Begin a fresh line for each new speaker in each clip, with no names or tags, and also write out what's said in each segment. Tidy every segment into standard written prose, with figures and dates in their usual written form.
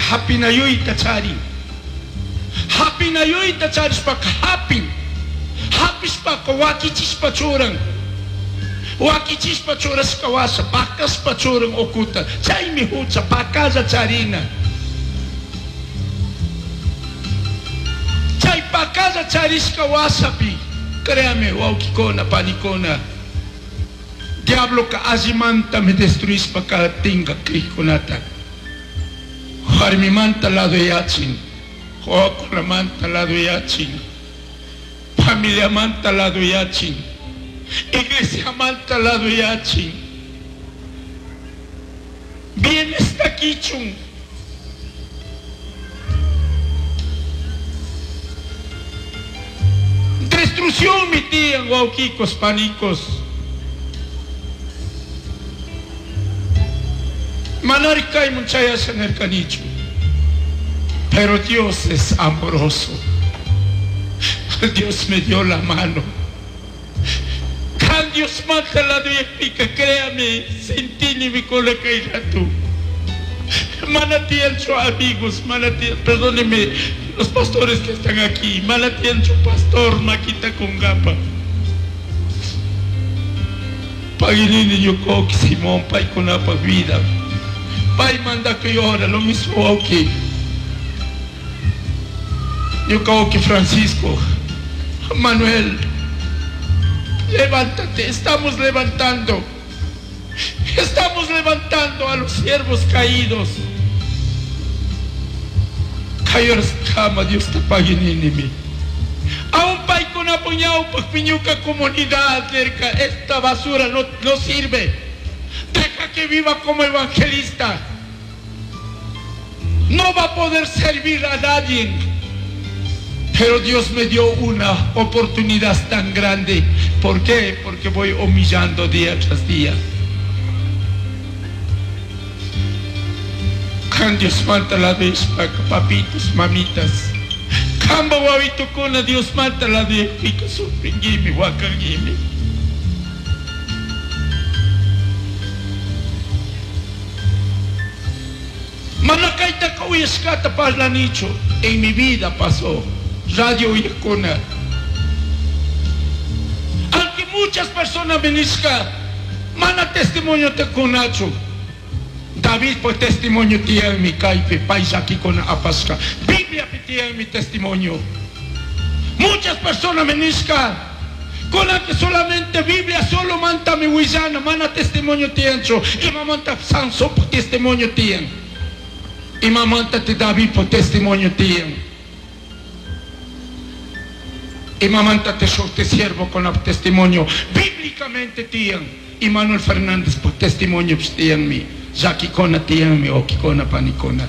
happy na yoy tachari. Happy na yoy tachari spak happy. Happy spak wakichis pachurang. Wakichis pachuras kawasa pakas pachurang okuta. Chay mi hutsa pakaza charina. Chay pakaza charis kawasapi. Créame, waukikona panikona. Diablo ka azimanta me destruís pa ka tinga krikonata. Harmimanta lado yachin. Hokula manta lado yachin. Familia manta lado yachin. Iglesia manta lado yachin. Bien está kichun. Destrucción mi tía guauquicos panicos. Manaricay muchayas en el canicho. Pero Dios es amoroso. Dios me dio la mano. Can Dios mata la de pica, créame, sin ti ni mi cola caerá tú. Manatiencho amigos, perdónenme los pastores que están aquí. Manatiencho pastor, maquita con gapa. Paginini yo coque Simón, pai con apa vida. Pai manda que llora, lo mismo aquí. Yo creo que Francisco, Manuel, levántate, estamos levantando a los siervos caídos. Cayó cama, Dios te pague en a un país con apoyado por piñuca comunidad cerca, esta basura no sirve. Deja que viva como evangelista. No va a poder servir a nadie. Pero Dios me dio una oportunidad tan grande. ¿Por qué? Porque voy humillando día tras día. Can Dios mata la de papitos, mamitas. Camba guavito con a Dios mata la de pica supringimi, wakagimi. Manakaita kauyascata pasla nicho. En mi vida pasó. Radio Icona. Aunque muchas personas me dicen, mana testimonio te conacho. David por testimonio tía en mi caipe, paisa aquí con apasca. Biblia tía en mi testimonio. Muchas personas me dicen, con la que solamente Biblia solo manta mi huizana, mana testimonio tiencho. Y mamanta Sansón por testimonio tien. Y mamanta te David por testimonio tien. Y mamanta te siervo con el testimonio bíblicamente tian. Y Manuel Fernández por testimonio tian mi. Jackie Kona tian mi o Kikona panicona.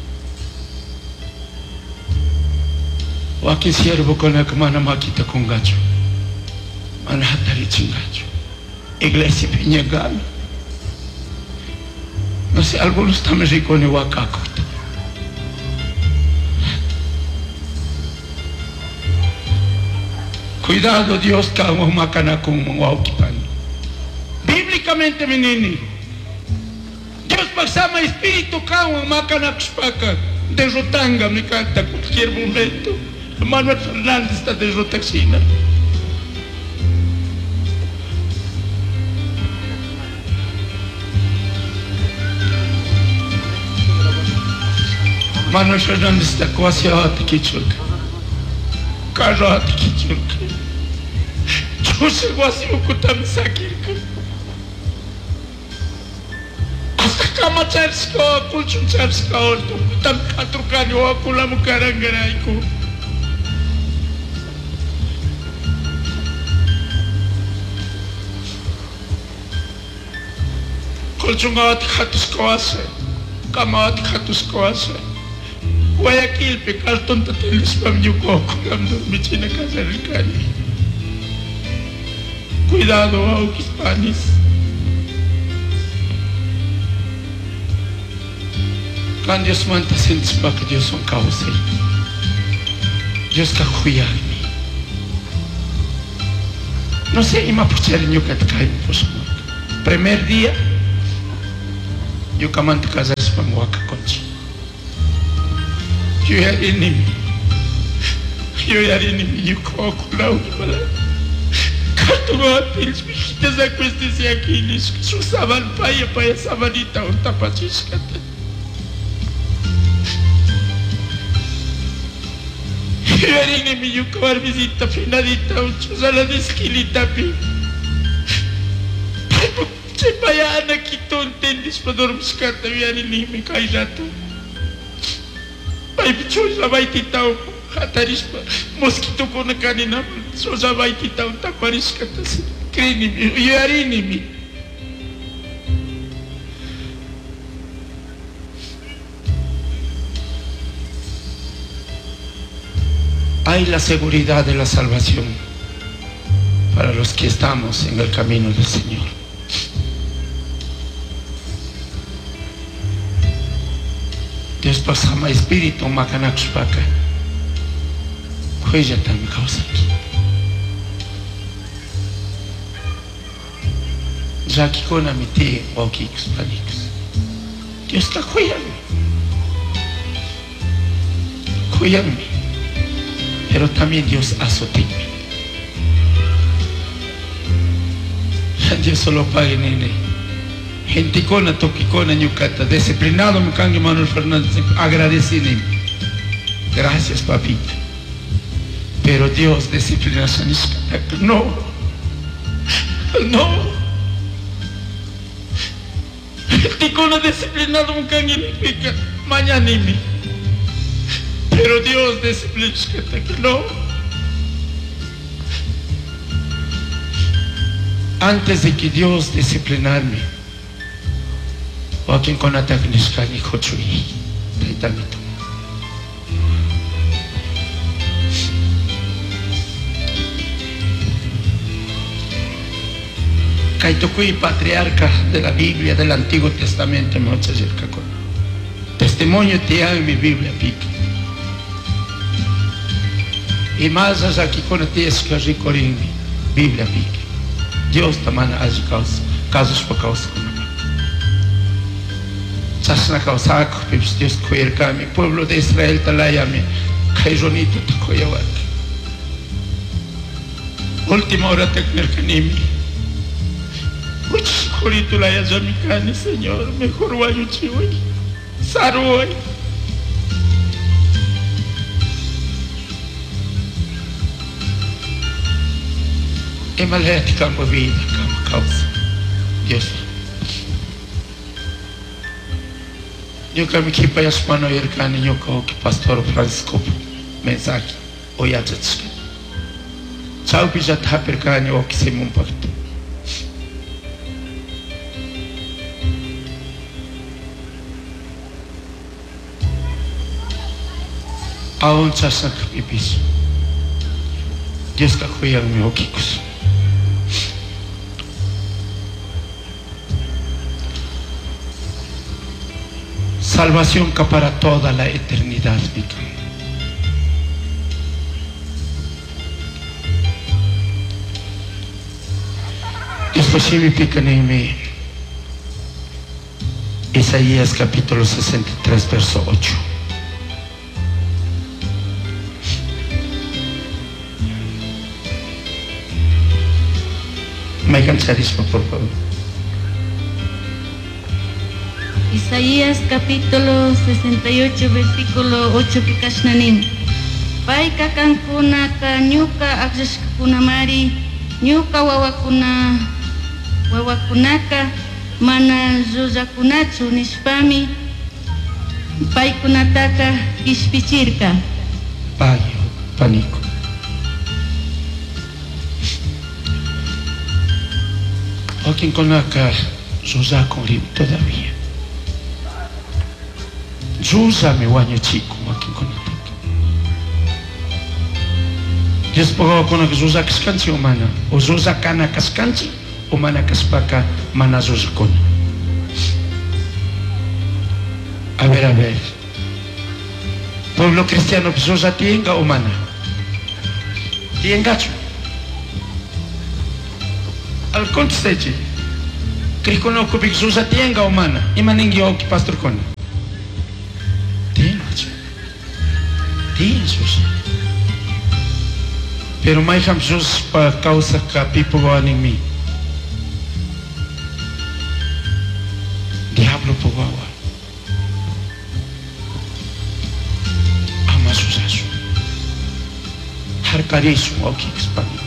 O aquí siervo con la que mana maquita con gacho. Manhatari chingacho. Iglesia Peñagami. No sé, algunos también ricos en Huacaco. Cuidado Dios que hago macana con Waukipan. Bíblicamente menini. Dios pasama espíritu kawa macana kspaka. Derrotanga me canta cualquier momento. Manuel Fernández está derrotaxina. Manuel Fernández está casi a Tiquichulca. Carro a Tiquichulca. Yo llego así un cutam sakirka. Hasta cama charska, culchun charska, orto. Cutam katrukanyo, akulamu karangaraiku. Colchón a Hatuscoase, cama a Hatuscoase. Guayaquil, pecar tonta teles pam yuko, culam dormichina casa del cani. Cuidado, aukis panis. Can Dios manta sentis pa que Dios son causa. Dios ka cuidarme. No sé, ima pucharinho que te cae por su muerte. Primer día. Yo camante casar para Huaca Conchi. Yo ya enemy. Yo ya enemy. Yo como culau ni mala. Kartuno apils mijitas a cuestes y aquí les usaban paya sabanita un tapachiscata. Yo ya enemy. Yo como visita finadita un chusala de esquilita pi. Paya anak itu entendis padorm skata viani ni me kailata. Pai bicho sabai titau hataris mosquito ko na kanina so sabai titau taparis kata krini yari ni mi. Hay la seguridad de la salvación para los que estamos en el camino del Señor. Dios pasama espíritu makanakshpaka. Huella tan causa aquí. Ya que con amité o aquí panicos. Dios está cuidando. Cuídame. Pero también Dios azotíame. Dios solo pague nene. Gente con toquicona ñucata, disciplinado me cangue Manuel Fernández, agradecido. Gracias, papita. Pero Dios disciplina a no. No. Gente con disciplinado me cangue pica, mañana ni. Pero Dios disciplina que no. Antes de que Dios disciplinarme, o quien con ataque ni cochuí, taitamito. Kaitokui, patriarca de la Biblia del Antiguo Testamento, me voy a acercar con testimonio te hay en mi Biblia, pica. Y más allá aquí con ti es que rico en mi Biblia, pica. Dios también hace casos por causa con Sasna causaco, Dios coerca, mi pueblo de Israel talayame, caironito te coyawak. Última hora te nercanimi. Uch, corito la yamicani, Señor, mejor guayuchi hoy. Saruay. Emalet campo vida, campo causa. Dios. Yo que me equipa ya spano yerkani yo que pastor Francisco mensaje o ya tachke. Chau pija taperkani o que se me impactó. Aún chasna que piso. Dios que cuida mi oquicos. Salvación que para toda la eternidad, mica. Después sí me pican en mi Isaías capítulo 63, verso 8. Me cansarismo, por favor.
Isaías capítulo 68 versículo 8 pikashnanin. Paika kankunaka nyuka aksashkunamari nyuka wawakunaka mana zuzakunachu nishpami paykunataka ishpichirka.
Payo, pánico. O quien conozca zuzakuri todavía. Juza mi guaño chico aquí con el Dios pagó con que Juza cascanchi o mana o Juza cana cascanchi o mana caspaka mana Juza con. A ver. Pueblo cristiano Juza tienga o mana. Tiengacho. Al conteste. Que conozco que Juza tienga o mana. Y manengi o que pastor con. Jesús. Pero mai Jesús para causa que pipo en mí. Diablo pogawa. Ama susasu. Harkarisu oki hispánicos.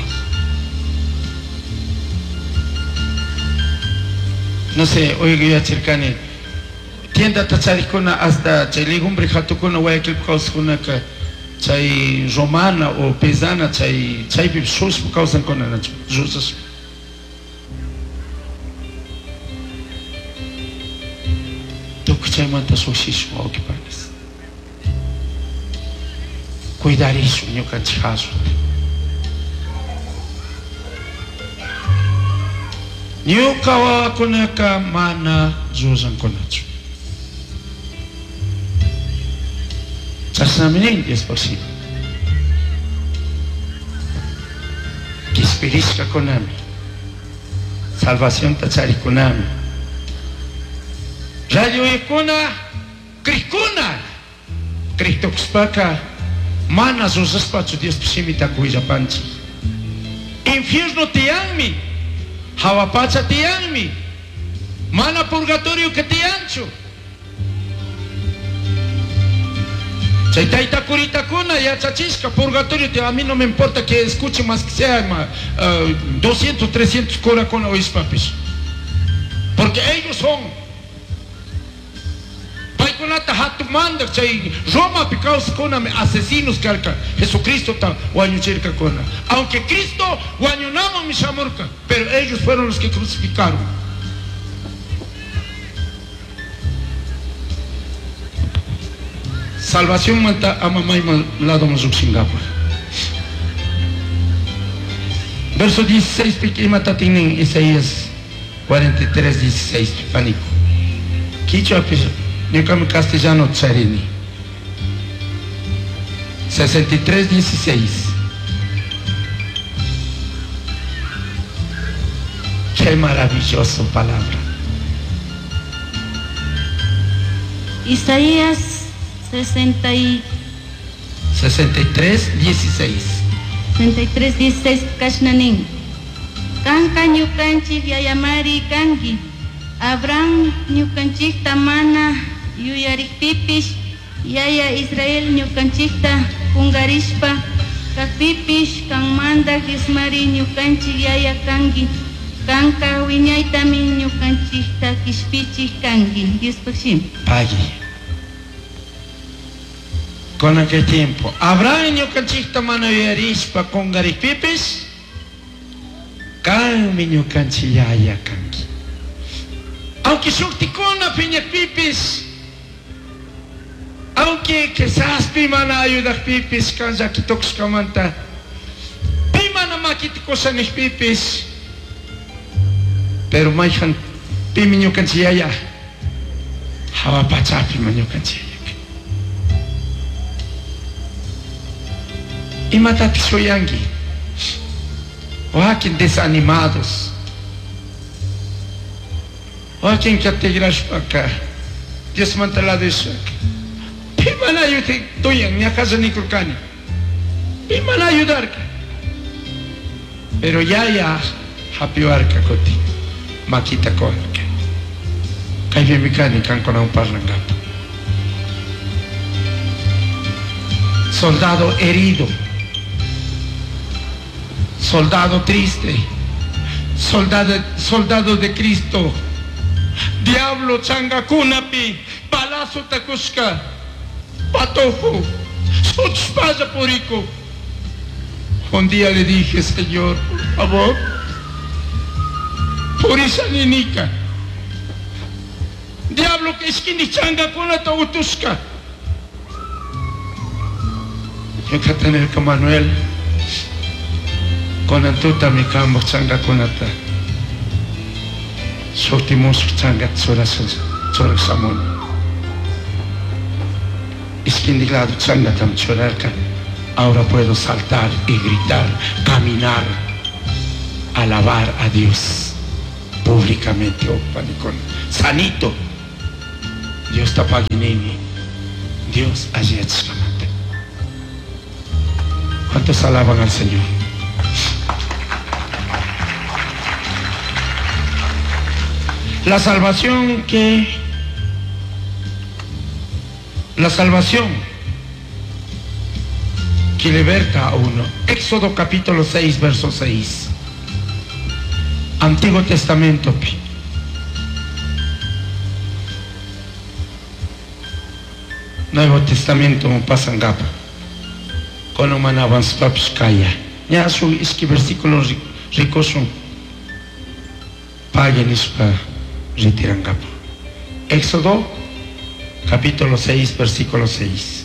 No sé, oiga cercane. Tienda tacharikuna hasta chay legumbre hatukuna Guayaquil kausakuna ka chay romana o pesana chaypi sus causan con nacho jusas. Chay manta sushisu okipanes. Cuidar eso, ño canchazo. Ño kawa kunaka mana zuzan konacho. Chasnaminin es posible. Que esperisca konami. Salvación tachari konami. Radio Ikuna, Krikuna, Kriktoxpaca, Mana Zosaspacho Dios Psimita Kuijapanchi. Infierno tianmi, Hawapacha tianmi, Mana Purgatorio que tiancho. Chaitaita Kurita Kuna, ya chachisca, Purgatorio, a mí no me importa que escuche más que sea 200, 300 cora con ois papis. Porque ellos son. Paikonata hatumanda chay Roma picaos kona me asesinos carca Jesucristo ta guaño cerca kona. Aunque Cristo guaño namo mi chamorca, pero ellos fueron los que crucificaron. Salvación manta a mamá y lado mazuk Singapur. Verso 16 pique mata tienen Isaías 43, 16 pánico. Quichua piso. Yo castellano Charini 63, 16. Qué maravilloso palabra.
Isaías 63,
16.
16 Kashnanin. Kanka ñukanchik yayamari kanki. Abraham ñukanchikta mana yuyarikpipish, yaya Israel ñukanchikta kungarishpa, kakpipish kanmanda kismari ñukanchik yaya kanki, kanka wiñaytami ñukanchikta kishpichik kanki. Dios pachim.
Pague. Con aquel tiempo, Abraham ñukanchikta mana yuyarishpa kungarikpipish, kanmi ñukanchik yaya kanki. Aunque shuktikona piña pipis, aunque quizás pimana ayuda pipis, kanza kitox kamanta, pimana makitikosa ni pipis, pero maihan piminyo kanchiyaya, hawa pacha pimanyo kanchiyaya. Y matati soyangi, oakin desanimados. O quien que te irás para acá, desmantelado eso. Pimana ayuda, tuya, mi casa ni colcani. Pimana ayudar. Pero ya, happy arca coti, maquita con. Kai bien micani, can con un parlangato. Soldado herido, soldado triste, soldado de Cristo. Diablo changakunapi, palazo takuska, patojo, sochpaya porico. Un día le dije, Señor, por favor, por esa ninica. Diablo que es que ni changakuna utuska. Yo que tener que Manuel, con antuta mi campo changakunata. Sortimos changat soras samon. Esquindilado changatam chorarca. Ahora puedo saltar y gritar, caminar, alabar a Dios públicamente. Oh, panicón. Sanito. Dios tapaginini. Dios ayetskamante. ¿Cuántos alaban al Señor? La salvación que liberta a uno. Éxodo capítulo 6, verso 6. Antiguo Testamento. Nuevo Testamento me pasan gapa. Cuando manaban spapskaya. Ya su es que versículos ricos son. Paguen para retiran gapa. Éxodo capítulo 6, versículo 6.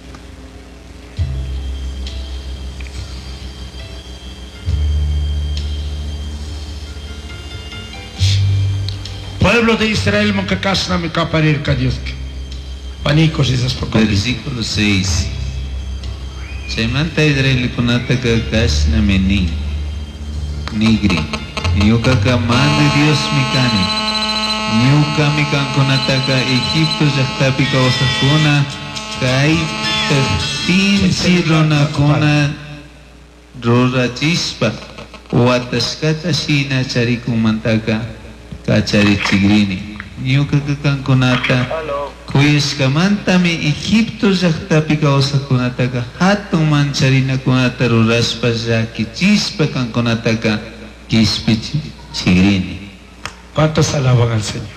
Pueblo de Israel, mo kakasna me kaparir ka Dios. Panicos esas pocas.
Versículo 6. Semanta Israel kunata kakasna me nigri. Niuka kamande Dios mikani. Niuka mikan kunata ka Egipto yaktapi ka osakuna. Kai tin sirona kuna rora chispa. Wataskata shina charikumantaka. Kachari chigrini. Niuka kakankunata. Kuyes kamantami Egipto yaktapi kausakunataka. Hatun mancharina kunata ruraspa yaki chispa kankunataka. Kispi chigrini.
¿Cuántos alaban al Señor?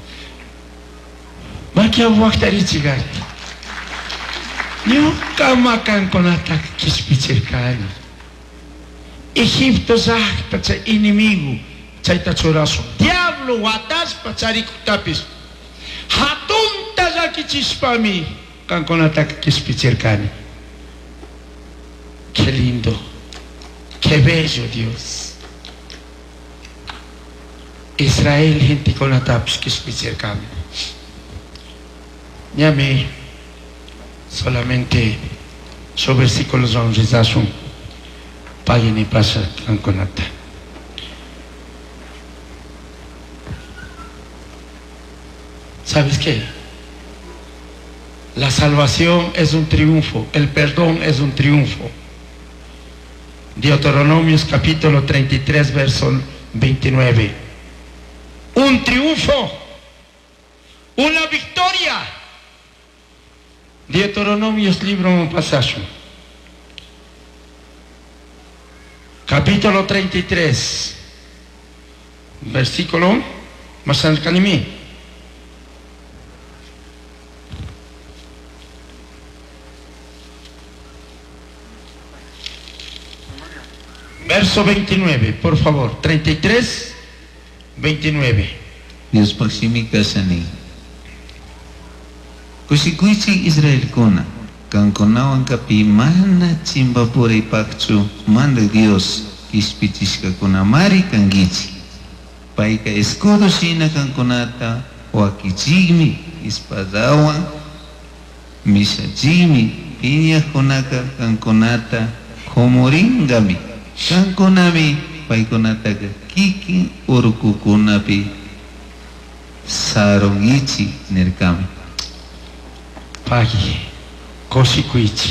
Makia waktari chigari. Niuka makan kunataka kispi chirkani. Egipto yakta inimigo. Chaita chorazo. Diablo watas pachariku tapis. Hatunta zaki chispami. Kankonata kispicherkani. Qué lindo. Qué bello Dios. Israel gente con la tapis kispicherkani. Ñame solamente sobre versículos son rezazo. Paguen y pasa kankonata. ¿Sabes qué? La salvación es un triunfo, el perdón es un triunfo. Deuteronomios capítulo 33, verso 29. Un triunfo, una victoria. Deuteronomios, libro un pasaje. Capítulo 33, versículo más alcanimí. Verso 29, por favor. 33, 29.
Dios paksimi kasani. Kusikuichi Israel kona. Kankonawan kapi mana chimba puri pakchu. Manda Dios kispichishka kuna mari kangichi. Paika escudo shina kankonata. Wakichigmi ispadawan. Misachigmi. Piña konaka kankonata. Komoringami. Kankonami paikonataka kiki urukukunapi sarongichi nerkami.
Pagi, kosikuichi.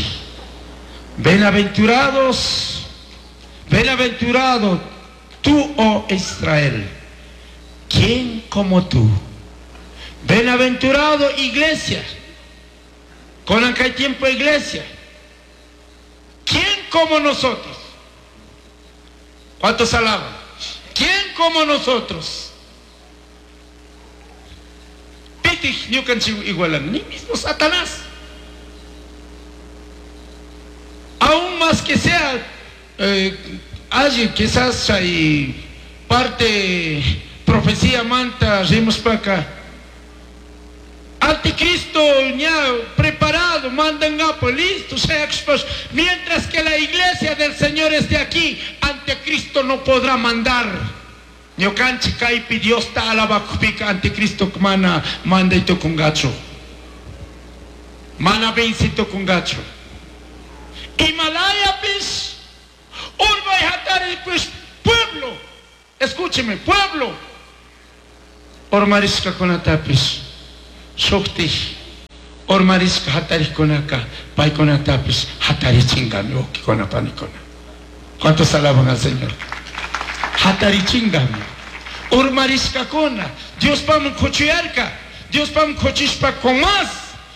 Bienaventurado tú, oh Israel. ¿Quién como tú? Bienaventurado iglesia. Con acá hay tiempo iglesia. ¿Quién como nosotros? ¿Cuántos alaban? ¿Quién como nosotros? Pitich, yo cancho igualan, ni mismo Satanás. Aún más que sea, allí quizás hay parte profecía manta, rimos para acá. Anticristo ya preparado, mandan a listo, sea expuesto. Mientras que la iglesia del Señor esté aquí, Anticristo no podrá mandar. Yo canchi caipi Dios está alabacupica Anticristo mana manda y to con gacho. Mana vencito con gacho. Himalaya pis, urba y hatari pues pueblo. Escúcheme, pueblo. Ormarisca con atapis. Shokti, Ormarisca hatarikunaka, paikonatapis hatarichingami okikonapanikona. ¿Cuántos alaban al Señor? Hatarichingami. Ormarisca kona. Dios pam cochiarca. Dios pam cochishpa con más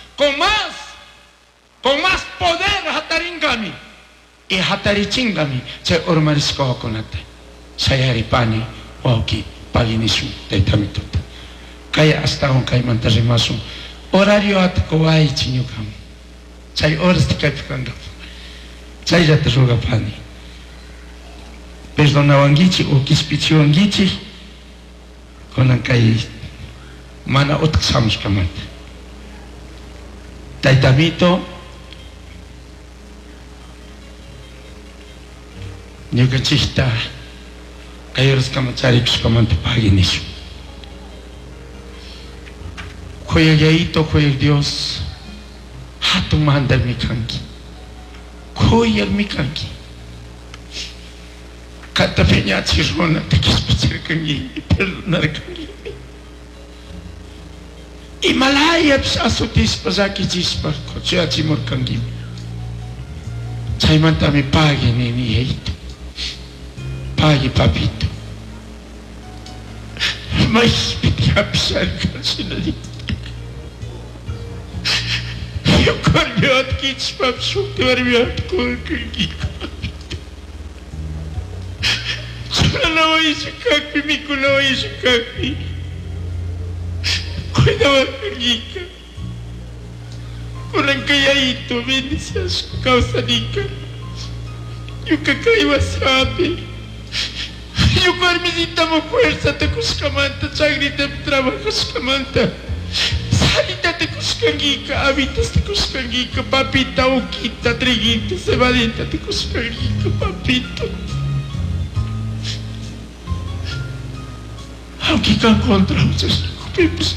poder hataringami. Y hatarichingami. Chay ormarisca wakonata. Sayaripani wauki paginishu taitamituta. Kaya hasta un kaimantarimasu. Horario atkowai chinyukam. Chay horas te kaipikanga. Chay ya te rogapani. Perdonawangichi o kispichiwangichi. Konan kay mana utksamos kamanta. Taitamito. Nyukachista. Kayoras kamacharikus kamanta paginishu. Koyagaito koyag Dios hatong mahandal mi kanki koyag mi kanki kata penyati rona tekis pacar kangi perdonar kangi imalaya asutis pasaki jispar kochiachi mor kangi chaimanta mi pagi ni heito pagi papito mas piti apsar kansinali eu corriot kits pap sukti warmiot kurki Chulalawa isukakpi mikulawa isukakpi Cuidado kagika Kulang kaya ito bendiciones causanica Yo kakaiwa sabi Yo necesitamos fuerza te kuskamanta chagrita trabajas kamanta Salita te kuskangika, habitas te kuskangika, papita, uquita, triguita, cebadita te kuskangika, papito. Aunque can contra muchos cupipos.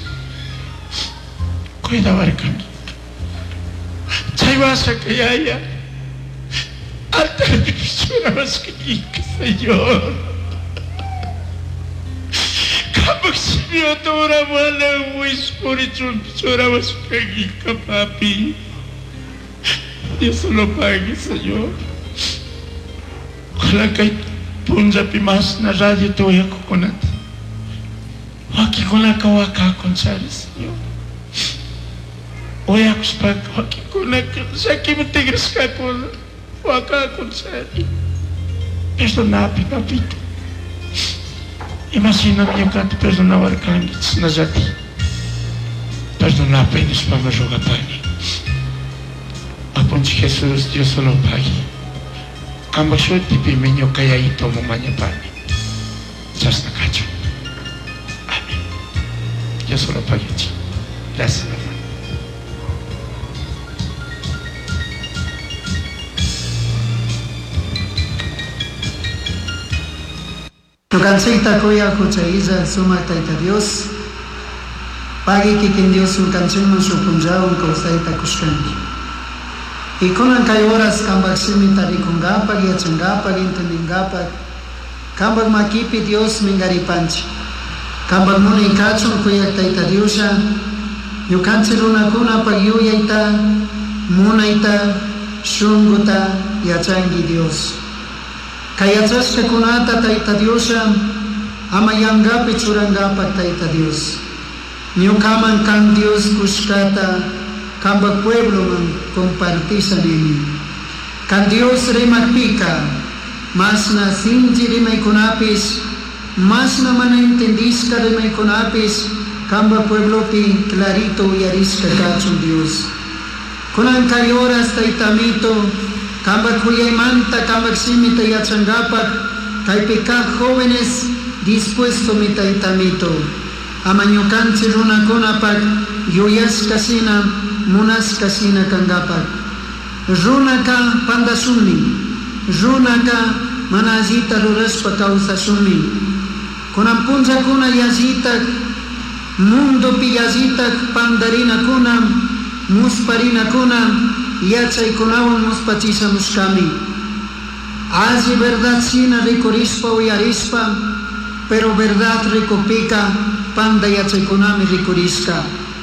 Cuida barcangika. Chaybasa que haya. Alta de pichura más que Señor. Kapag sinyoto wala wish po rin sura mas kagika papi. Dios lo pague, Señor. Ojalá que punja pimas na radio to ya kokonat. Waki kona kawaka konsari, Señor. Oya kuspak waki kona saki matigres ka kona waka konsari. Perdonapi papito. Imagina minha canto perdonar o arcangis na jati. Perdonar apenas para me jogar pani. A ponte Jesus, Deus só não pague. Kamba shoti pimenyo kaya ito mo manya pani. Just na kacho. Amém. Deus só não pague ti. Graças a Deus.
Tukansita kuya kuchaiza suma taita Dios. Pagi kikin Dios un canción su punjao un kausaita kushkanki. Y kunan kay horas kambag simitari kungapag yachangapag intendingapag. Kambag makipi Dios mingaripanchi. Kambag muna ikachon kuya taita Diosa. Yukanchiruna kuna pag yuyaita, munaita, shunguta, yachangi Dios. Kaya chaska kunata taita Diosa, amayangapi churangapa taita Dios. Nyukaman kan Dios kuskata, kamba pueblo man compartisa nini. Kan Dios remagpika, mas na sinji rimay kunapis, mas na mana entendiska rimay kunapis, kamba pueblo pi clarito yariska kachon Dios. Kunan kayoras taita mito, kambag huyaymanta, kambag simita yachangapak, kay pika jóvenes dispuesto mitaitamito. Amanyukanchi runa kunapak, yuyas kasina, munas kasina kangapak. Runa ka pandasuni, runa ka manazita ruraspa kausasuni. Kunampunza kuna yazitak, mundo pi yazitak pandarina kuna, musparina kuna, yachay kunawan muspachisa muskami. Azi verdad sina ricorispa o yarispa, pero verdad ricopica panda yachay kunami ricoriska.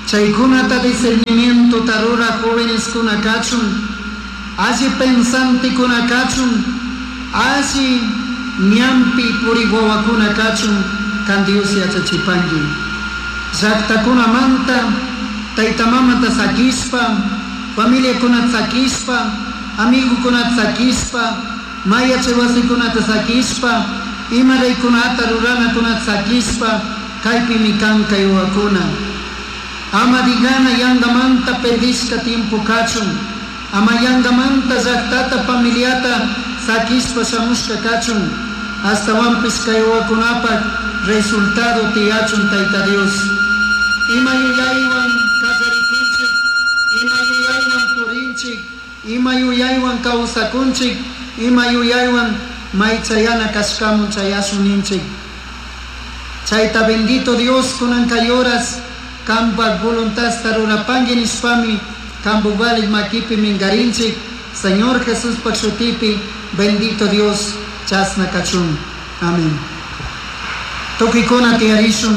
Chaykunata discernimiento tarura jóvenes kunakachun, así pensante kunakachun, así ñampi puriwawa kunakachun, kan Dios yachachipangi. Zakta kunamanta, taitamamata sakispa, familia kunat sakispa, amigo kunat sakispa, maya chewasi kunat sakispa, imaray kunata rurana kunat sakispa, kaypi mikan kayuakuna. Ama digana yangamanta perdisca tiempo kachun, ama yangamanta zaktata familiata sakispa samushka kachun, hasta wampis kayuakunapak resultado tiachun taita Dios. Ima yuyaywan kasarikunchik, ima yuyaywan purinchik, ima yuyaywan kawsakunchik, ima yuyaywan maichayana kashkamun chayasuninchik. Chayta bendito Dios kunan kayoras, Kampak voluntad tarurapangi nispami, kambubalik makipi mingarinchik, Señor Jesús Pachotipi, bendito Dios, chasna kachun. Amén. Tokikona tiarishun.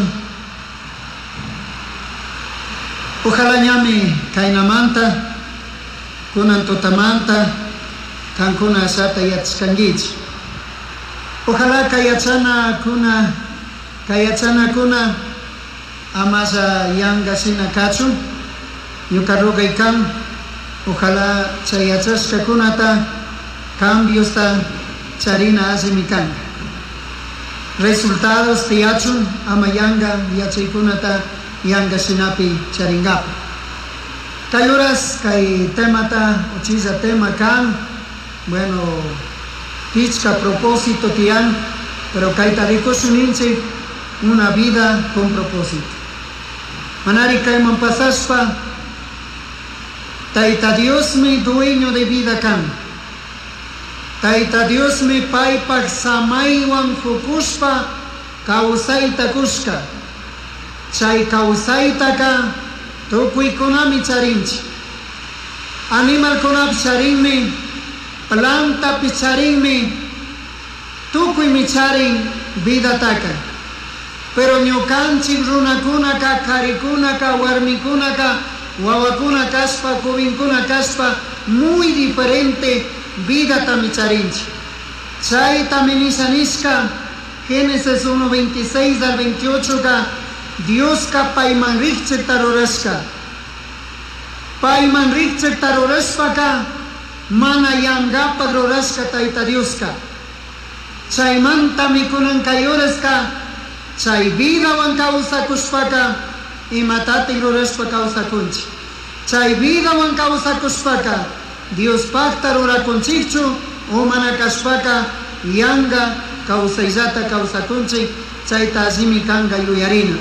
Ojalá ñame kainamanta, kunan totamanta, kankuna asata yatskangich. Ojalá kayachana kuna, amasa yanga sina kachun, yukaruga ikan, ojalá chayachashka kunata, cambios ta charina asimikan. Resultados tiachun, ama yanga yachaykunata, yanga sinapi charingapa. Kayuras kay temata, uchisa tema kan, bueno, kichka propósito tian, pero kay tariko suninche, una vida con propósito. Manari kay mampasaspa, taita Dios mi dueño de vida kan. Taita Dios mi paipak samaywan fukuspa, kausaita kushka. Chay kausaita ka, tukuy kunami charinchi. Animal kunap charinmi, planta picharinmi, tukuy mi charin vida taka. Pero ñukanchik runakunaka, karikunaka, warmikunaka, wawakuna kaspa, kubinkuna kaspa, muy diferente vida tamicharinchi. Chay taminisanisca, Génesis 1, 26 al 28 ka, Dios ka paiman rikche tarorasca. Paiman rikche taroraspa ka, mana yangapa rorasca taita Dios ka. Chay manta mikunan kayorasca, chay vida wan causa kuspaka, imatati roraspa causa kunchi. Chay vida wan causa kuspaka, Dios pacta rora conchichu, umana kaspaka, yanga, causa izata causa kunchi, chay tazimi kanga yuyarina.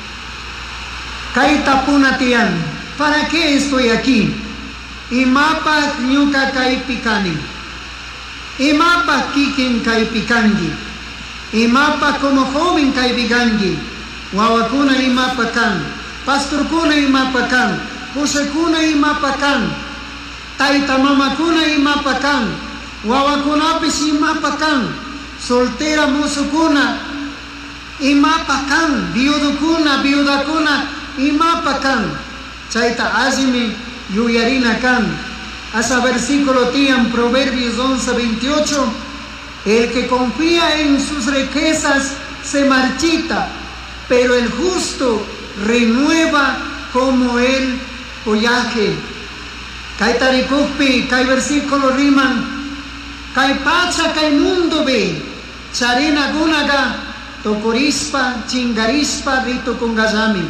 Kaita punatian, ¿para qué estoy aquí? Imapa nyuka kai pikani, imapa kikin kai pikangi, imapa como joven kai bigangi, wawakuna imapa kan, pastorkuna imapa kan, kusekuna imapa kan, taita mamakuna imapa kan, wawakuna pis imapa kan, soltera musukuna imapa kan, viudakuna imapa kan, chaita azimi yuyarina kan. Hasta versículo tian Proverbios 11:28, el que confía en sus riquezas se marchita, pero el justo renueva como el follaje. Kai tarikupi, kai versículo riman, kai pacha, kai mundo ve, charina gunaga, tokorispa, chingarispa, rito kungazami.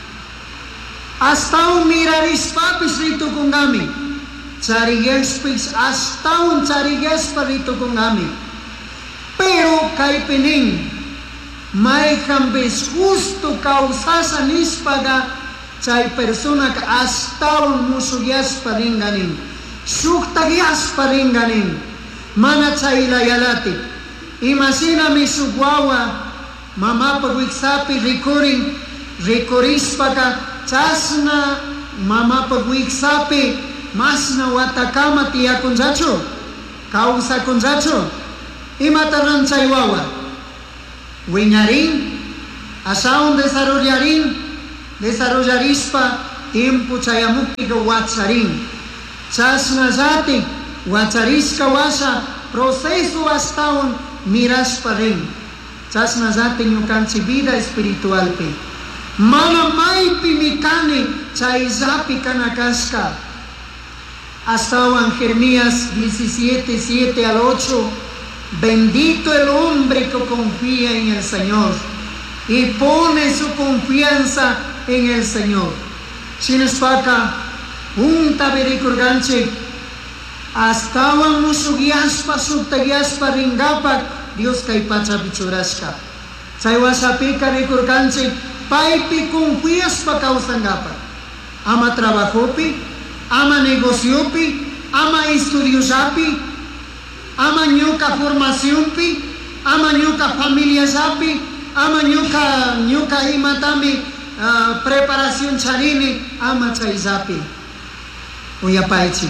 Hasta un mirarispa rito kungami. Charigespis hasta un charigespa rito kungami. Pero kay pening, may kambes justo causasa nispaga, chay persona ka hasta un musugyas paringanin. Suktagyas paringanin. Mana chay layalati. Imagina mi sugwawa, mama pagwiksapi rikorispa ka, chasna mama pagwiksapi, masna watakama tiya kunzacho, kausa kunzacho, imataran chay wawa. Wiñarin, asaun desarrollarin desarrollarispa tiempo chayamukika watsarin. Chasnazati watsariska wasa proceso hastawan miraspa rin. Chasnazati ñukanchi vida espiritualpi. Mana maypi mikani chayzapi kanakaska. Hastawan Jeremías 17, 7 al 8. Bendito el hombre que confía en el Señor y pone su confianza en el Señor. Sinaspaka, un taberikurganche, hastawan musugiaspa sutagiaspa ringapak, Dios kaipacha bichuraska. Saywasapika rikurganche, paipi confiaspa kausangapa. Ama trabajopi, ama negociopi, ama estudiosapi, ama ñuka formación pi, ama ñuka familia sapi, ama ñuka imatami preparación charini, ama chaizapi. Uyapaichi.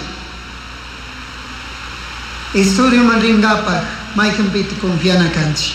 Estudio manringapa, maikan piti confiana kanchi.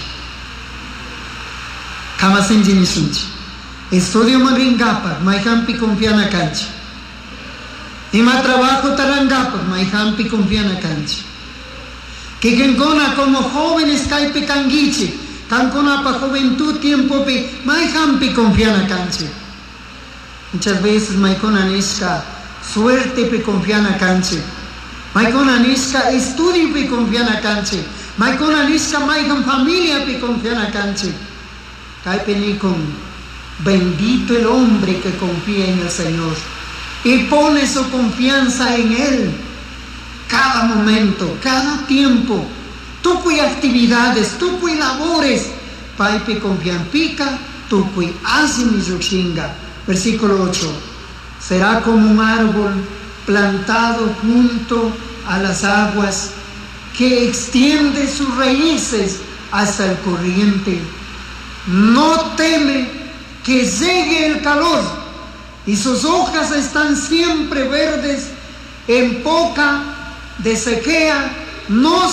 Kama sinjini sunchi. Estudio manringapa, maikan pi confiana kanchi. Ima trabajo tarangapa, maikan pi confiana kanchi. Que kenkona como jóvenes kaipe kangichi, kankona pa juventud tiempo pi, maihampi confiana kanchi. Muchas veces maikona niska suerte pi confiana kanchi. Maikona niska estudio pi confiana kanchi. Maikona niska maikam familia pi confiana kanchi. Kaipe nikon, bendito el hombre que confía en el Señor y pone su confianza en Él. Cada momento, cada tiempo, tucuy actividades, tucuy labores, paipe confian pica, tucuy azimizochinga. Versículo 8. Será como un árbol plantado junto a las aguas que extiende sus raíces hasta el corriente. No teme que llegue el calor y sus hojas están siempre verdes en época de sequía, no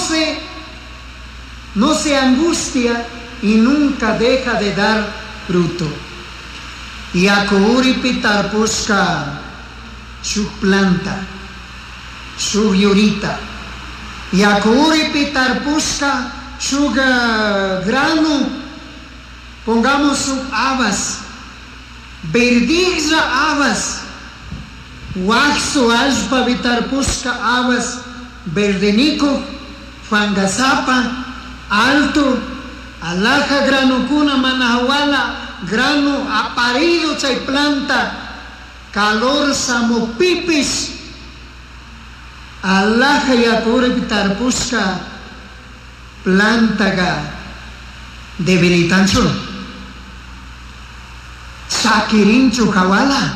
se angustia y nunca deja de dar fruto. Y akouri pitarpuska su planta, su llorita. Y akouri pitarpuska su grano, pongamos su habas, verdilla habas, waxo ashpa vitarpuska habas, verdenico, fangasapa, alto, alaja grano kuna manahawala, grano aparido chay planta, calor samopipis, alaja yakure vitarpuska, plantaga, debilitancho, sakirincho kawala.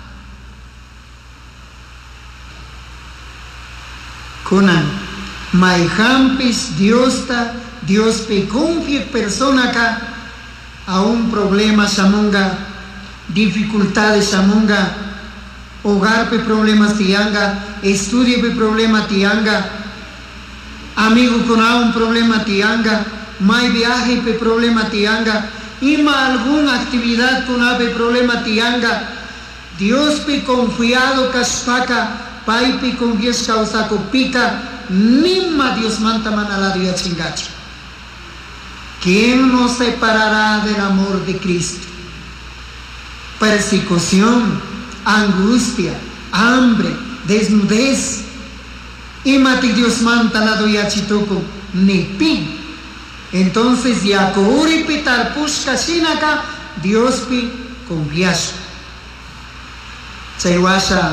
Kunan, maihampis Dios pe confie persona ka a un problema samunga, dificultades samunga, hogar pe problemas tianga, estudio pe problema tianga, amigo con un problema tianga, mai viaje pe problema tianga, ima alguna actividad con ave problema tianga, Dios pe confiado kaspaka, paipi con Dios causa pica, nima Dios manta manalado y chingacho. ¿Quién nos separará del amor de Cristo? Persecución, angustia, hambre, desnudez. Y mati Dios manta la doya chituco, ni pi. Entonces ya kouri pitar pushka shinaka, Dios pi confiaso. Chaywasha.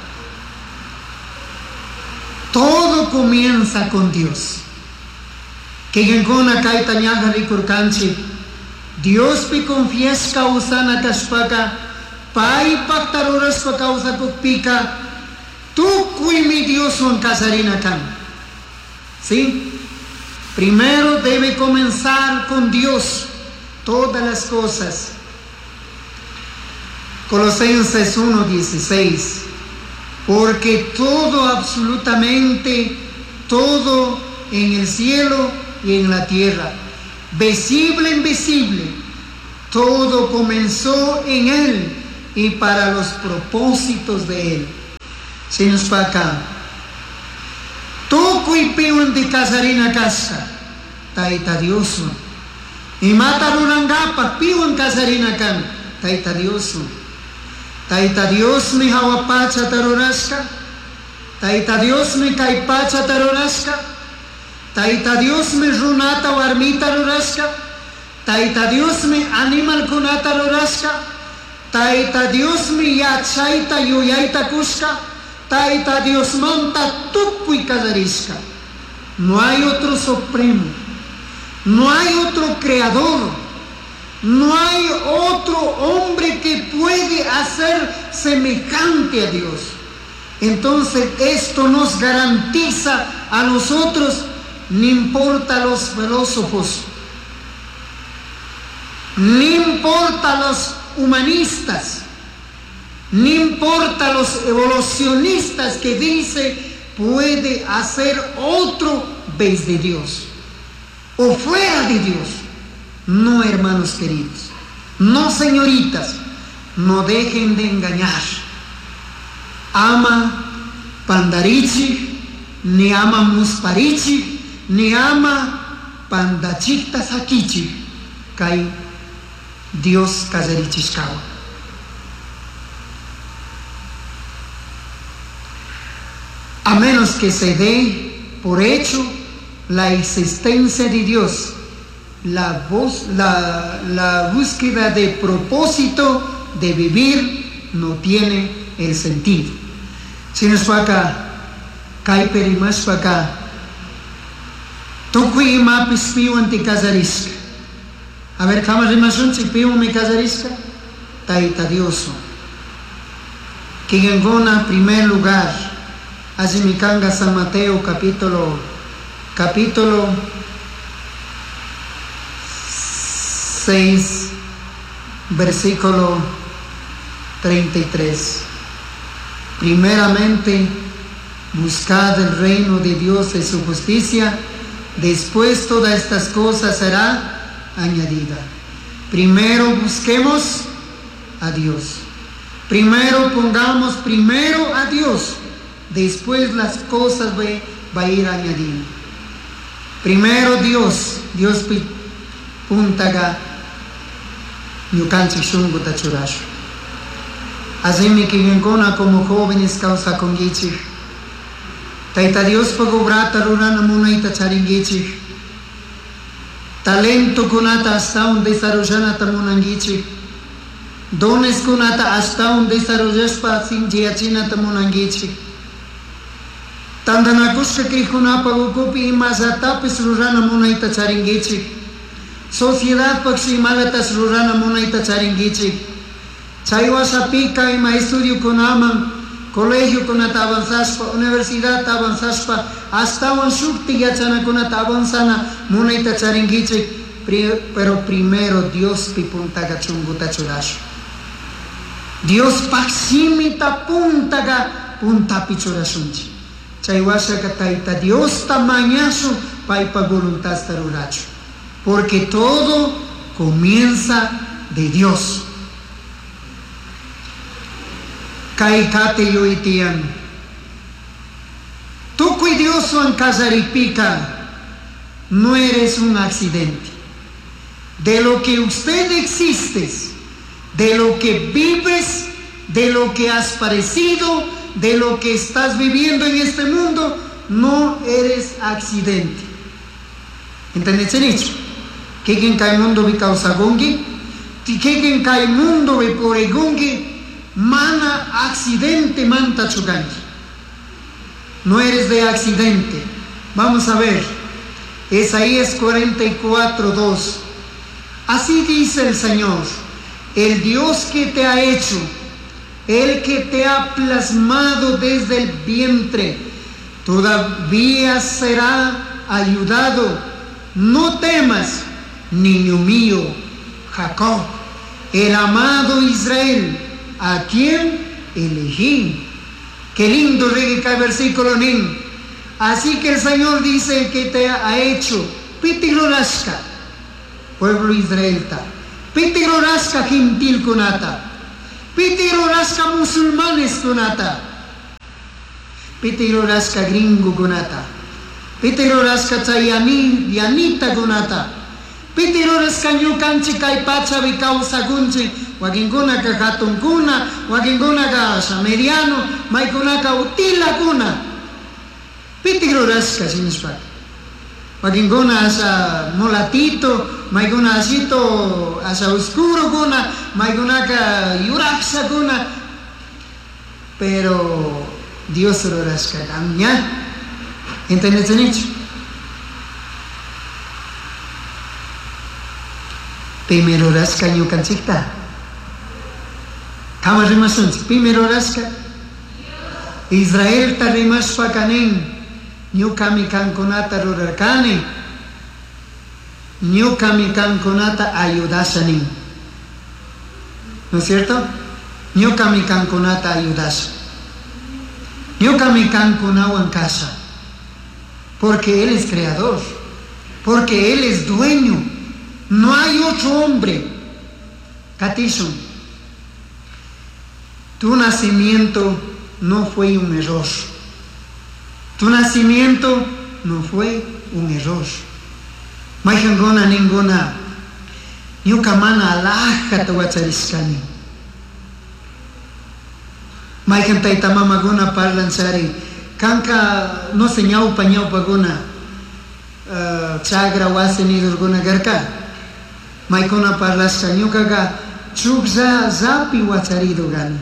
Todo comienza con Dios. Que genkona kaita ñaga rikurkanchi. Dios pi confiesca usana kashpaka. Pai paktaruras pa causa kukpika. Tú kui mi Dios son casarina kan. ¿Sí? Primero debe comenzar con Dios todas las cosas. Colosenses 1:16. Porque todo, absolutamente todo en el cielo y en la tierra, visible e invisible, todo comenzó en Él y para los propósitos de Él. Si nos pa acá, tú cuipiwan de casarina casa, taita Dios, y mata rurangapa, piwan casarina kan, taita Dios. Taita Dios mi hawapacha taruraska, taita Dios mi kaipacha taruraska, taita Dios mi runata warmita ruraska, taita Dios mi animal kunata ruraska, taita Dios mi yachaita yuyaita kuska, taita Dios manta tukui casariska. No hay otro supremo, no hay otro creador, no hay otro hombre que puede hacer semejante a Dios. Entonces esto nos garantiza a nosotros, no importa los filósofos, no importa los humanistas, no importa los evolucionistas que dicen puede hacer otro vez de Dios o fuera de Dios. No, hermanos queridos, no, señoritas, no dejen de engañar. Ama pandarichi, ni ama musparichi, ni ama pandachita sakichi, kai Dios casarichishkawa. A menos que se dé por hecho la existencia de Dios, la búsqueda de propósito de vivir no tiene el sentido. Si nos fue acá, Kaiperi más fue acá, Tukui ima pispiu anti casariska. A ver, ¿cómo rimasun si piu mi casariska? Taita Dioso. Que en primer lugar, así mi canga San Mateo capítulo 6, versículo 33. Primeramente, buscad el reino de Dios y su justicia, después todas estas cosas será añadida. Primero busquemos a Dios. Primero pongamos primero a Dios, después las cosas va a ir añadiendo. Primero Dios puntaga yukanchi shungu tachurashu. Así mi kingona como jóvenes causa con gichi. Taita Dios pagobrata rurana munaita charingichi. Talento kunata hasta un desarrollana tamunangichi. Dones kunata hasta un desarrollashpa sin jiachina tamunangichi. Tandanakushka krikuna pagukupi imazatapis rurana munaita charingichi. Sociedad Paximalatas Rurana Munaita Charingichi. Chaiwasa Pica y estudio con Aman, colegio con avanzaspa, universidad avanzaspa, hasta un shukti yachana con avanzana Munaita Charingichi. Pero primero Dios pipuntaga chunguta churash. Dios Paximita puntaga punta pichurashunchi. Chaiwasa Kataita Dios tamañazo paipa voluntad taruracho. Porque todo comienza de Dios. Kaikate yoitian. Tú cuidioso en Casaripica, no eres un accidente. De lo que usted existes, de lo que vives, de lo que has parecido, de lo que estás viviendo en este mundo, no eres accidente. ¿Entendés? Keken kai mundo vi causa gongi, keken kai mundo vi por gongi, mana accidente manta chugangi. No eres de accidente. Vamos a ver, Isaías 44:2. Así dice el Señor, el Dios que te ha hecho, el que te ha plasmado desde el vientre, todavía será ayudado. No temas, niño mío, Jacob, el amado Israel, a quien elegí. Qué lindo regica el versículo nin. Así que el Señor dice que te ha hecho Pitirorashka, pueblo israelita, Pitirorashka gentil kunata, Pitiruraska musulmanes kunata. Pitiruraska gringo kunata. Pitiruraska yanita kunata. Pitiruraska ñukanchik kay pachapi kawsakunchik. Wakinkunaka hatunkuna, wakinkunaka sameriano, maykunaka utilakuna. Pitiruraska sinishpaka. Wakinkuna asa molatito, maykuna asito asa oscuro kuna, maykunaka yuraksa kuna. Pero Dios rurasca ¿ya? ¿Entiendes nicho? Primero rasca ñukanchikta. Kama rimasunchik, primero rasca. Israel ta rimashpa kanin. Ñukami kankunata rurarkani, ñukami kankunata ayudashanin. ¿No es cierto? Ñukami kankunata ayudasha. Ñukami kankunawan kasha. Porque Él es creador, porque Él es dueño. No hay otro hombre. Katishon, tu nacimiento no fue un error. Tu nacimiento no fue un error. Maikangona ninguna. Yukamana alaja tawachariskani. Maikan taitamama guna parlansari. Kanka no se ñaupa guna. Chagra wasenidur guna garka. Maikona parlaska ñukaga. Chukza zapi wacharido gani.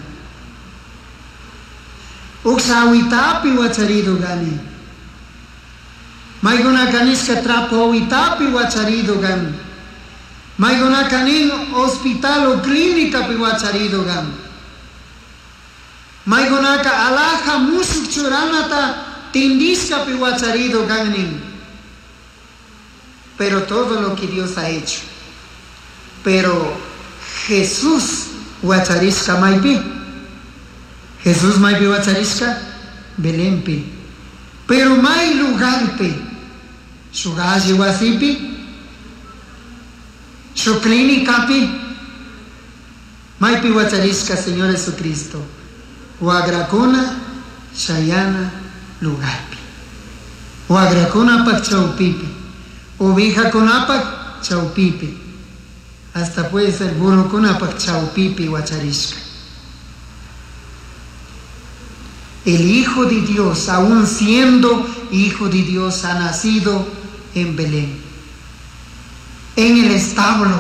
Uksawitapi wacharido gani. Maiguna kaniska trapo witapi wacharido gani. Maiguna kanin hospital o clínica pi wacharido gani. Maiguna ka alaja musuk churanata tindiska pi wacharido gani. Pero todo lo que Dios ha hecho. Pero Jesús wachariska maipi. Jesús mai pi wachariska Belén pi. Pero mai lugar pi. Su gaji wasipi. Su clínica pi. Mai pi wachariska Señor Jesucristo. Wagracona shayana lugar pi. Wagracona pak chaupipi. Oveja con apak chaupipi. Hasta puede ser burro con apak chaupipi wachariska. El Hijo de Dios, aún siendo Hijo de Dios, ha nacido en Belén, en el establo.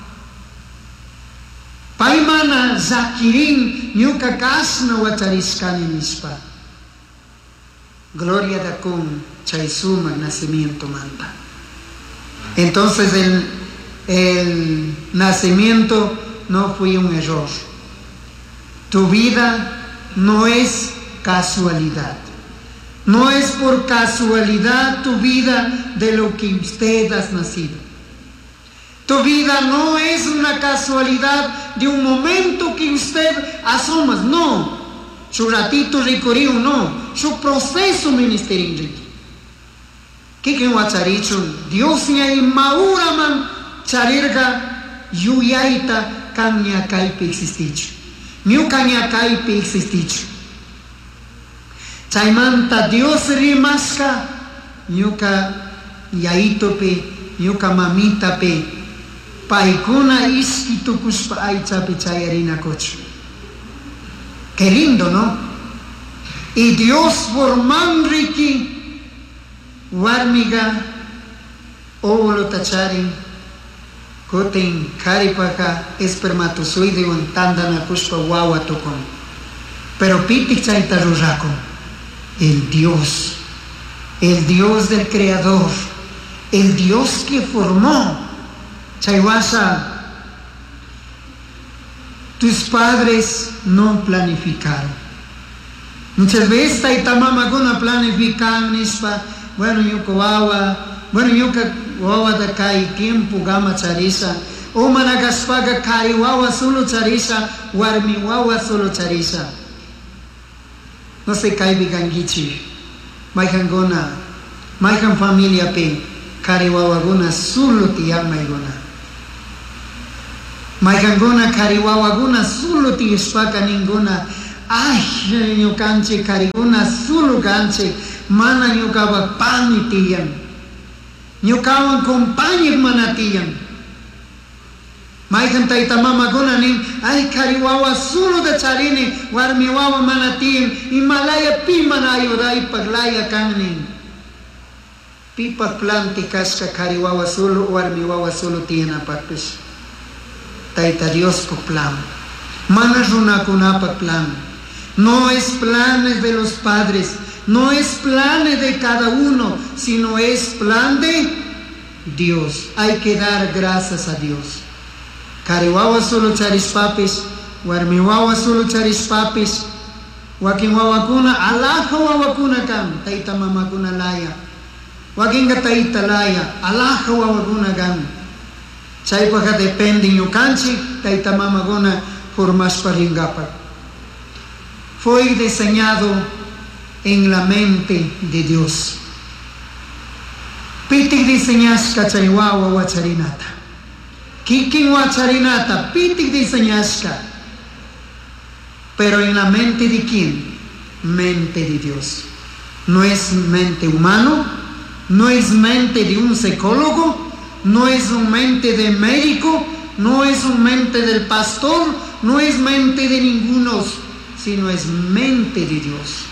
Paimana zakirin nyuka kasna watariskani nispa. Gloria da con chaisuma nacimiento manda. Entonces el nacimiento no fue un error. Tu vida no es casualidad. No es por casualidad tu vida de lo que usted has nacido. Tu vida no es una casualidad de un momento que usted asomas, no. Su ratito ricorío, no. Su proceso ministerio. ¿Qué que wacharicho? Dios ni mauraman charirga yuyaita kanya kaipe existicho. Miu kanya kaipe existicho. Chaimanta Dios rimasca, ñuka yaito pe, ñuka mamita pe, paikuna iskito kuspa aicha pe chayarina cocho. Qué lindo, ¿no? Y Dios formandriki, warmiga, óvulo tacharin, koten karipaka, espermatozoide tandana kuspa wawa tokon. Pero pitik chaita rurako. El Dios del Creador, el Dios que formó. Chaiwasa, tus padres no planificaron. Muchas veces taitamama guna planifican nispa, bueno yuko wawa, bueno yuka wawa da kai tiempo gama charisa, o managaspaga kai wawa solo charisa, warmi wawa solo charisa. No se cae bigangichi, maikan gona, maikan familia pe, kare wawagona solo tiang maigona. Maikanguna kariwawaguna sulu tiyishpaka ninguna. Ay, ñukanchik kariguna sulu kanchik. Mana ñukawa pani tiyan. Ñukawan compañik mana tiyan. Maikan tayta mamaguna nin, ay kariwawa sulu da charini, warmi wawa mana tiyan. Himalaya pi mana ayuday paglaya kan nin. Pipa planti kaska kariwawa sulu, warmi wawa sulu tiyan apakpish. Taita Dios por plan. Mana runakunapa plan. No es planes de los padres, no es planes de cada uno, sino es plan de Dios. Hay que dar gracias a Dios. Kariwawa solo charis papis, warmiwawa solo charis papis, wakin wawakuna alaha wawakuna kan, taita mamakuna laya. Wakin taita laya, alaha wawakuna kan. Chay paka depende ñukanchik tayta mamaguna formashpa ringapak. Fue diseñado en la mente de Dios. Pitik diseñashka chay wawa wacharinata. Kikin wacharinata pitik diseñashka. Pero en la mente de quién? Mente de Dios. No es mente humano, no es mente de un psicólogo, no es un mente de médico, no es un mente del pastor, no es mente de ninguno, sino es mente de Dios.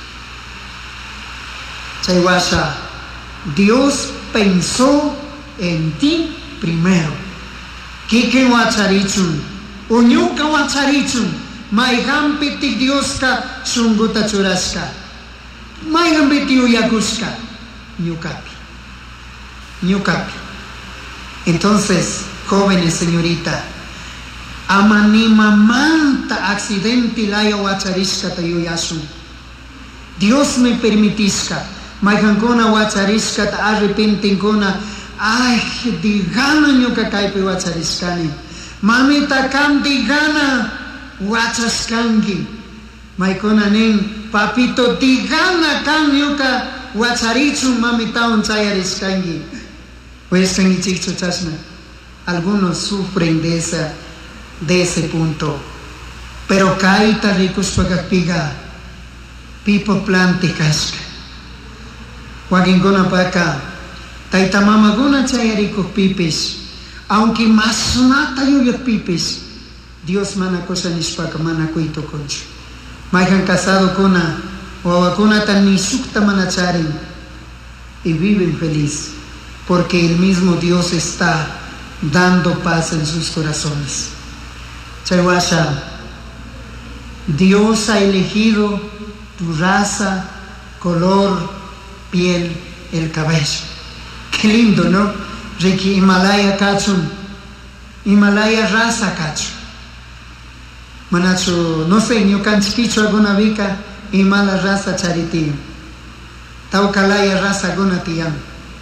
Chayhuasha, Dios pensó en ti primero. Kike wacharichun, uñuka wacharichun, maigan pitik Dioska shunguta churashka, maigan piti uyakushka, ñukapi, ñukapi. Entonces, jóvenes, señorita, amanima manta accidente laya wacharishka tayuyasun. Dios me permitishka, maigankona wacharishka ta arrepentinkona, ay, digana ñuka kaypi wacharishkani. Mamita kan digana wachaskangi. Maikona nin, papito digana kan ñuka wacharichun mamitaon chayarishkangi. Pues en Ichichachasna, algunos sufren de ese punto. Pero kaita ricos pagakpiga, pipo plantikashka. Wagingona paka, taita mamaguna chayaricos pipis, aunque más nata yuyot pipis, Dios mana cosa nishpaka mana kuito concho. Maigan casado kona, wawakuna tan nisukta manacharin, y viven feliz. Porque el mismo Dios está dando paz en sus corazones. Chayhuasha, Dios ha elegido tu raza, color, piel, el cabello. Qué lindo, ¿no? Riki Himalaya kachun, Himalaya raza kachun. Manacho, no sé, yo canchiquicho alguna vica, Himalaya raza charitío. Taucalaya raza alguna tiyam.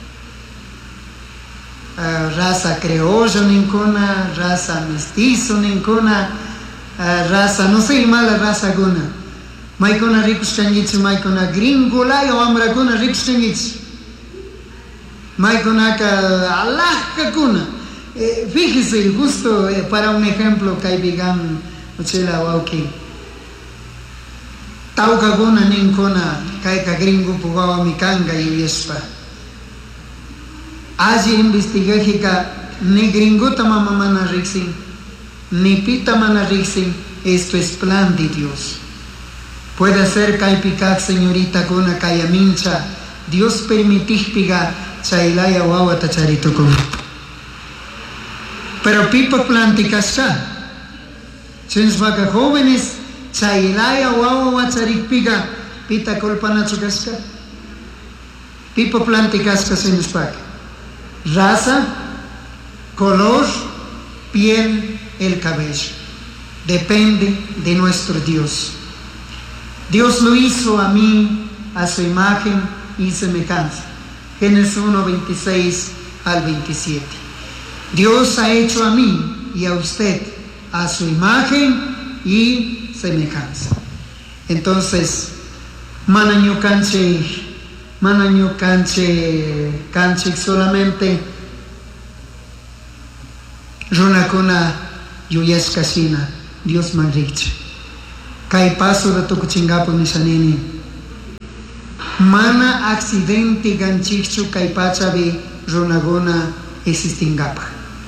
Raza criollo ninguna, raza mestizo ninguna, raza, no sé, mala raza alguna. Maikona ricos chanitsu, maikona gringo laya o amraguna ricos chanitsu. Maikona ka Alaska kuna. Fíjese el gusto, para un ejemplo, kaibigan, ochela wauki. Tauka guna ninguna, kaika gringo pugawa mikanga y yespa. Allí investigué ni gringota mamá rixin, ni pita mana rixin, esto es plan de Dios. Puede ser caipicak señorita con una cayamincha, Dios permitís pigar, chailaya wawa tacharito con. Pero pipa planticasca, chensvaca jóvenes, chailaya wawa wacharik piga, pita colpanachucasca, pipa planticasca sensvaca. Raza, color, piel, el cabello. Depende de nuestro Dios. Dios lo hizo a mí, a su imagen y semejanza. Génesis 1, 26 al 27. Dios ha hecho a mí y a usted a su imagen y semejanza. Entonces, manaño canche solamente runakuna yuyas casina, Dios manriche. Kai paso de tokuchingapo nisanini. Mana accidente ganchichu kai pachabe ronagona existingapa.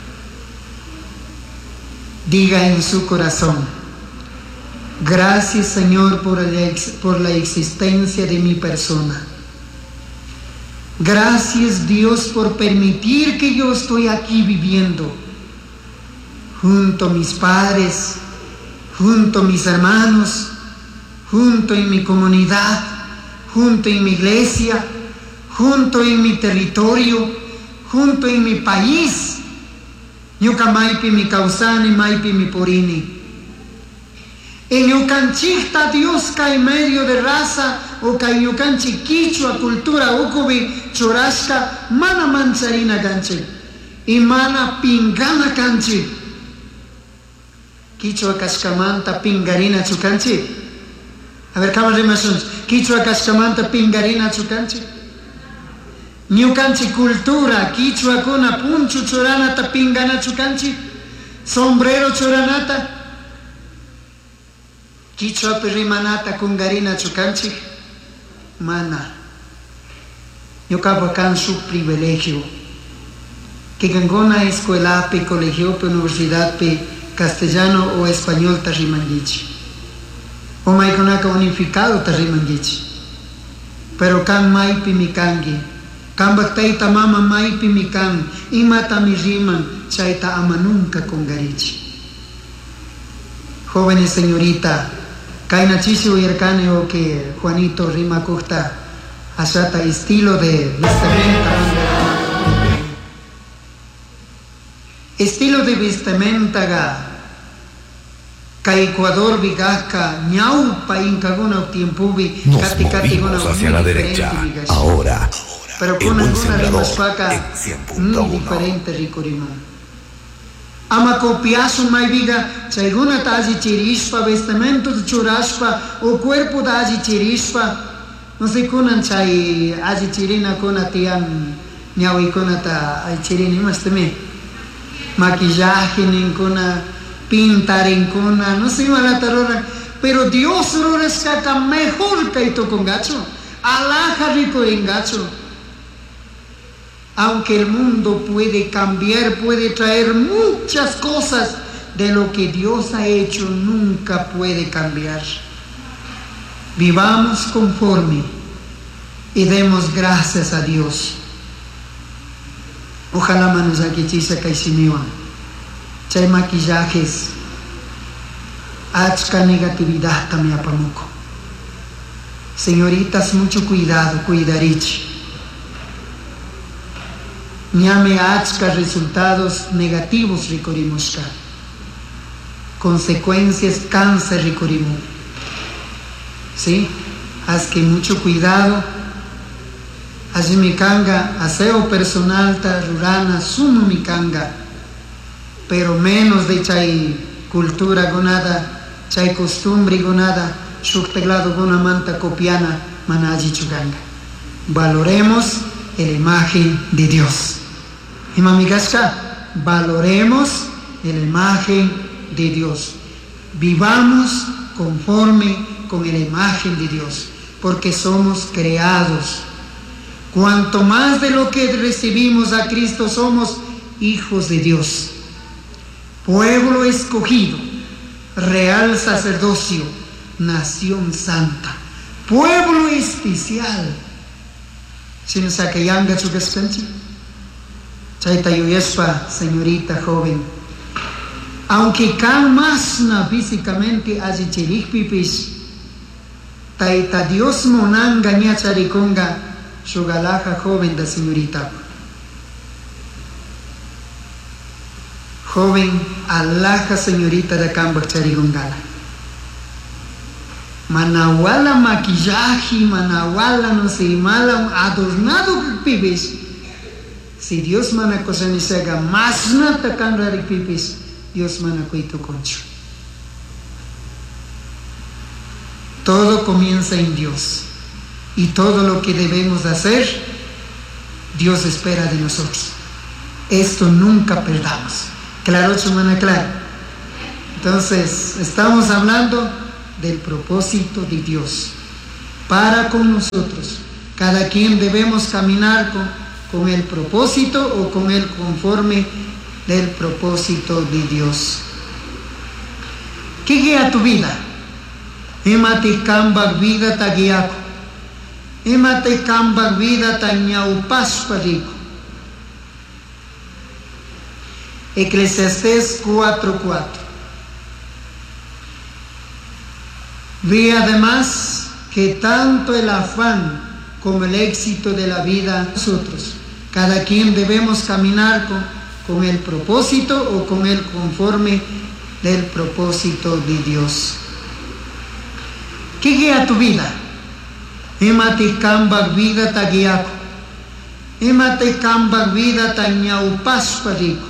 Diga en su corazón: gracias, Señor, por la existencia de mi persona. Gracias, Dios, por permitir que yo estoy aquí viviendo junto a mis padres, junto a mis hermanos, junto en mi comunidad, junto en mi iglesia, junto en mi territorio, junto en mi país. Ñuka maipi mi causani, maipi mi porini. En Yucanchita Dios cae medio de raza, o cae Yucanchi quichua cultura ukubi chorasca, mana mancharina ganchi, y mana pingana canchi. Quichua cascamanta pingarina chucanchi. A ver, ¿cómo remasión? Quichua cascamanta pingarina chucanchi. Ñucanchi cultura, quichua kuna punchu choranata pingana chucanchi, sombrero choranata. Quichua perimanata kungarina chucanchi, mana. Yo cabo acá su privilegio. Que gangona escuela pe colegio pe universidad pe castellano o español tarrimanguichi. O maiconaka unificado tarrimanguichi. Pero kan maipi mi kangi. Kan baktaita mama maipi mi kan. Imata mi riman chaita ama nunca kungarichi. Jóvenes señorita, Kaina Chisio y Ercaneo que Juanito Rima Costa asata estilo de vestimenta. Estilo de vestimenta ka Ecuador vigasca ñaupa incagona tiempubi
nos movimos hacia la derecha. Ahora,
pero
el
con
buen
alguna
sembrador
rimaspaca
en 100.1.
diferente ricorimón. Ama copiaso mai viga, chaiguna taji chirishpa, vestimento de churashpa, o cuerpo taji chirishpa, no sé kunan chay aji chirina kuna tian ñawi kuna ta ay chirini mas teme. Maquillaje ninkuna, pintar ninkuna, no sé mala tarora, pero Dios rores kaka mejor kaito con gacho, alaja rico en gacho. Aunque el mundo puede cambiar, puede traer muchas cosas, de lo que Dios ha hecho nunca puede cambiar. Vivamos conforme y demos gracias a Dios. Ojalá manos aquí chisa kaisimiwa. Chay maquillajes, achka negatividad también apamuco. Señoritas, mucho cuidado, cuidarichi. Ñame achka resultados negativos ricorimusca. Consecuencias cáncer ricorimu. ¿Sí? Haz que mucho cuidado. Allí mi canga, aseo personal ta rurana, sumo mi canga. Pero menos de chay cultura gonada, chay costumbre gonada, shukteglado gona manta copiana, manaji chuganga. Valoremos la imagen de Dios. Y mamigasca, valoremos la imagen de Dios. Vivamos conforme con la imagen de Dios, porque somos creados. Cuanto más de lo que recibimos a Cristo, somos hijos de Dios, pueblo escogido, real sacerdocio, nación santa, pueblo especial. Si nos acayanga chugascanchi, chaitayuyespa, señorita joven, aunque can masna físicamente allí chirikpipis, taita Dios monanga ñacharikonga, shugalaja joven da señorita. Joven, alaja señorita da cambak charigongala. Manawala maquillaje, manawala no sé, mala adornado pipis. Si Dios mana cosa ni se haga más nata canrari pipis, Dios mana cuito concho. Todo comienza en Dios. Y todo lo que debemos hacer, Dios espera de nosotros. Esto nunca perdamos. Claro, chumana, claro. Entonces, estamos hablando del propósito de Dios para con nosotros. Cada quien debemos caminar con el propósito o con el conforme del propósito de Dios. ¿Qué guía tu vida? Emate kambak vida ta guiaco. Emate kambak vida ta ñaupascuarico. Eclesiastés 4:4. Vi además que tanto el afán como el éxito de la vida, nosotros, cada quien debemos caminar con el propósito o con el conforme del propósito de Dios. ¿Qué guía tu vida? Emate kambak vida ta guiaco. Emate kambak vida ta ñaupascuarico.